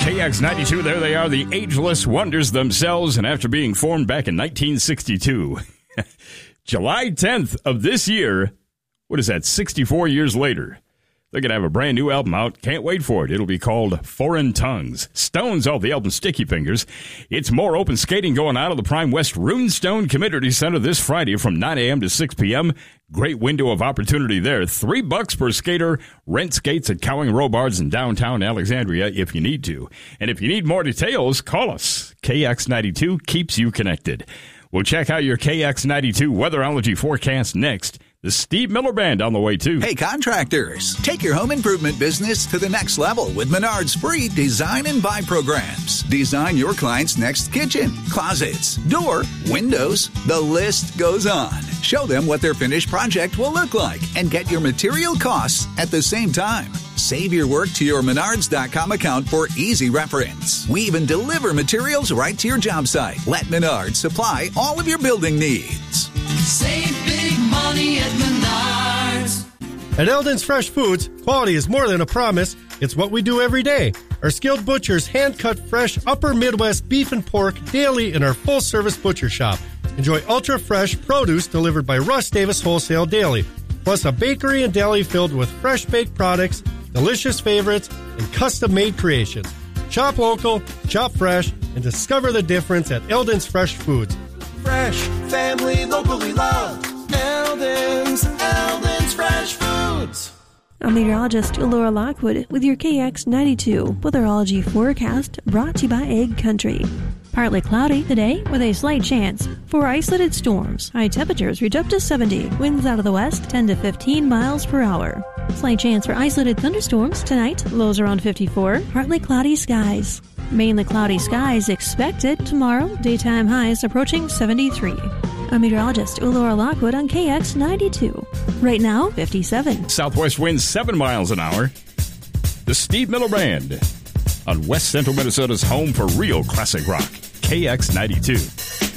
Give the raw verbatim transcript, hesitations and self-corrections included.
K X ninety-two, there they are, the ageless wonders themselves, and after being formed back in nineteen sixty-two, July tenth of this year, what is that, sixty-four years later, they're going to have a brand new album out. Can't wait for it. It'll be called Foreign Tongues. Stones off the album Sticky Fingers. It's more open skating going out of the Prime West Runestone Community Center this Friday from nine a.m. to six p.m. Great window of opportunity there. Three bucks per skater. Rent skates at Cowing Robards in downtown Alexandria if you need to. And if you need more details, call us. K X ninety-two keeps you connected. We'll check out your K X ninety-two weatherology forecast next. The Steve Miller Band on the way, too. Hey, contractors, take your home improvement business to the next level with Menard's free design and buy programs. Design your client's next kitchen, closets, door, windows. The list goes on. Show them what their finished project will look like and get your material costs at the same time. Save your work to your Menards dot com account for easy reference. We even deliver materials right to your job site. Let Menards supply all of your building needs. Save big money at Menards. At Eldon's Fresh Foods, quality is more than a promise. It's what we do every day. Our skilled butchers hand-cut fresh Upper Midwest beef and pork daily in our full-service butcher shop. Enjoy ultra-fresh produce delivered by Russ Davis Wholesale daily. Plus a bakery and deli filled with fresh baked products, delicious favorites, and custom-made creations. Shop local, shop fresh, and discover the difference at Eldon's Fresh Foods. Fresh, family, locally loved. Eldon's, Eldon's Fresh Foods. I'm meteorologist Laura Lockwood with your K X ninety-two weatherology forecast brought to you by Egg Country. Partly cloudy today with a slight chance for isolated storms. High temperatures reach up to seventy. Winds out of the west ten to fifteen miles per hour. Slight chance for isolated thunderstorms tonight. Lows around fifty-four. Partly cloudy skies. Mainly cloudy skies expected tomorrow. Daytime highs approaching seventy-three. I'm meteorologist Laura Lockwood on K X ninety-two. Right now, fifty-seven. Southwest winds seven miles an hour. The Steve Miller Band on West Central Minnesota's home for real classic rock. K X ninety-two.